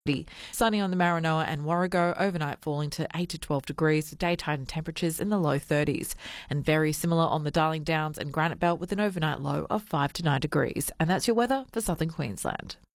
Sunny on the Maranoa and Warrego, overnight falling to 8 to 12 degrees, daytime temperatures in the low 30s. And very similar on the Darling Downs and Granite Belt with an overnight low of 5 to 9 degrees. And that's your weather for southern Queensland.